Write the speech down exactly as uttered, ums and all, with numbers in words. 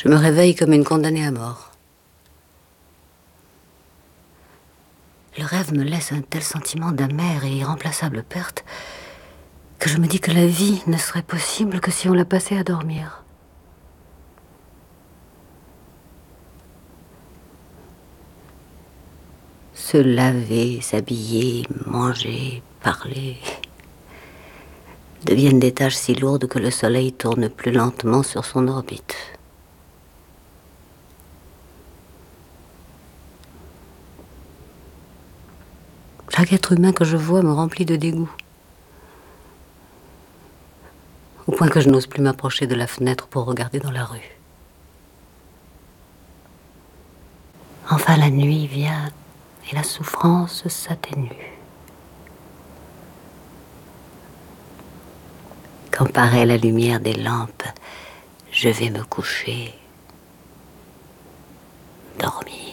Je me réveille comme une condamnée à mort. Le rêve me laisse un tel sentiment d'amère et irremplaçable perte que je me dis que la vie ne serait possible que si on la passait à dormir. Se laver, s'habiller, manger, parler deviennent des tâches si lourdes que le soleil tourne plus lentement sur son orbite. Chaque être humain que je vois me remplit de dégoût, au point que je n'ose plus m'approcher de la fenêtre pour regarder dans la rue. Enfin la nuit vient et la souffrance s'atténue. Quand paraît la lumière des lampes, je vais me coucher, dormir.